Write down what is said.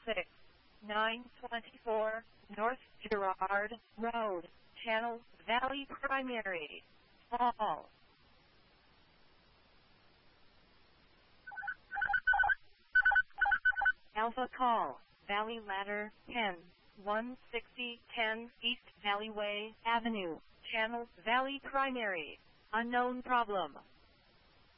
924 North Girard Road, Channel Valley Primary. Fall. Alpha call, Valley Ladder, 10, 160 10 East Valleyway Avenue, Channel Valley Primary. Unknown problem.